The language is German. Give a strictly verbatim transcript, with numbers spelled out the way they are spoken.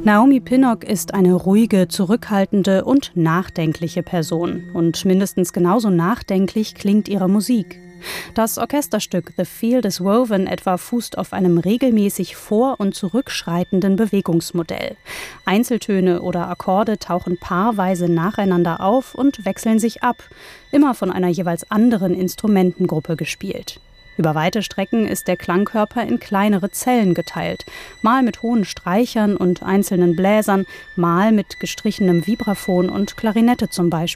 Naomi Pinnock ist eine ruhige, zurückhaltende und nachdenkliche Person. Und mindestens genauso nachdenklich klingt ihre Musik. Das Orchesterstück The Field is Woven etwa fußt auf einem regelmäßig vor- und zurückschreitenden Bewegungsmodell. Einzeltöne oder Akkorde tauchen paarweise nacheinander auf und wechseln sich ab, immer von einer jeweils anderen Instrumentengruppe gespielt. Über weite Strecken ist der Klangkörper in kleinere Zellen geteilt, mal mit hohen Streichern und einzelnen Bläsern, mal mit gestrichenem Vibraphon und Klarinette zum Beispiel.